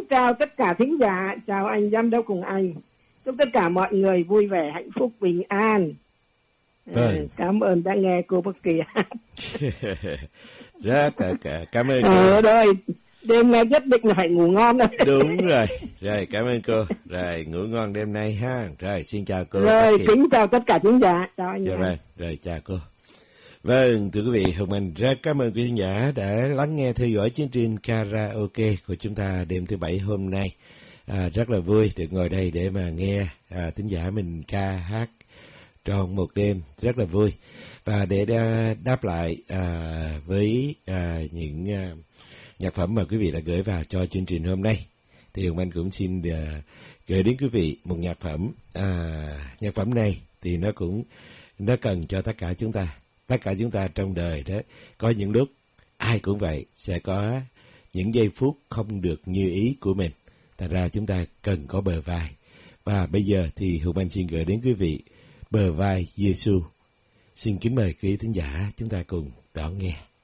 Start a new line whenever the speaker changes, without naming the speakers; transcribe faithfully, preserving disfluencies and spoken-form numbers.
chào tất cả thính giả, chào anh giám đốc cùng anh. Chúc tất cả mọi người vui vẻ, hạnh phúc, bình an.
Vâng.
Cảm ơn đã nghe cô Bác Kỳ hát.
Rất là cảm ơn cô.
Ờ rồi, đêm nay nhất định là phải ngủ ngon rồi.
Đúng rồi. Rồi, cảm ơn cô. Rồi, ngủ ngon đêm nay ha. Rồi, xin chào cô.
Rồi, kính chào tất cả thính giả. Chào anh.
Dạ vâng, rồi chào cô. Vâng, thưa quý vị, Hùng Anh rất cảm ơn quý khán giả đã lắng nghe theo dõi chương trình karaoke của chúng ta đêm thứ Bảy hôm nay. À, rất là vui được ngồi đây để mà nghe à, thính giả mình ca hát tròn một đêm, rất là vui. Và để đa, đáp lại à, với à, những à, nhạc phẩm mà quý vị đã gửi vào cho chương trình hôm nay, thì Hùng Anh cũng xin à, gửi đến quý vị một nhạc phẩm. À, nhạc phẩm này thì nó cũng nó cần cho tất cả chúng ta. Tất cả chúng ta trong đời đó, có những lúc ai cũng vậy, sẽ có những giây phút không được như ý của mình. Thành ra chúng ta cần có bờ vai. Và bây giờ thì Hùng Anh xin gửi đến quý vị Bờ vai Giê-xu. Xin kính mời quý thính giả chúng ta cùng đón nghe.